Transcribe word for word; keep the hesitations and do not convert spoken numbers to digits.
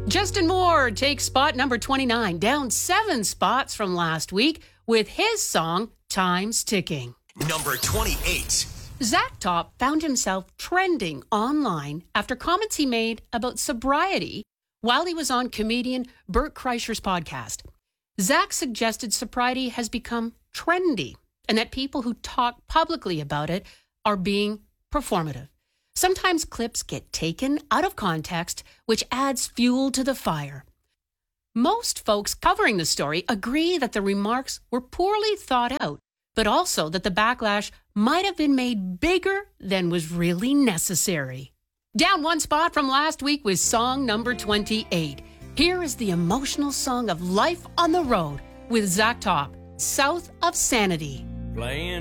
Justin Moore takes spot number twenty-nine, down seven spots from last week with his song, Time's Ticking. Number twenty-eight. Zach Top found himself trending online after comments he made about sobriety while he was on comedian Bert Kreischer's podcast. Zach suggested sobriety has become trendy and that people who talk publicly about it are being performative. Sometimes clips get taken out of context, which adds fuel to the fire. Most folks covering the story agree that the remarks were poorly thought out, but also that the backlash might have been made bigger than was really necessary. Down one spot from last week was song number twenty-eight. Here is the emotional song of Life on the Road with Zach Top, South of Sanity. Playing